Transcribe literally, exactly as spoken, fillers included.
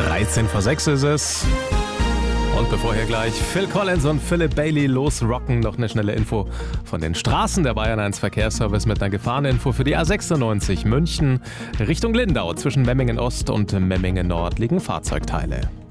dreizehn vor sechs ist es. Und bevor hier gleich Phil Collins und Philip Bailey losrocken, noch eine schnelle Info von den Straßen. Der Bayern eins Verkehrsservice mit einer Gefahreninfo für die A sechsundneunzig München Richtung Lindau. Zwischen Memmingen Ost und Memmingen Nord liegen Fahrzeugteile.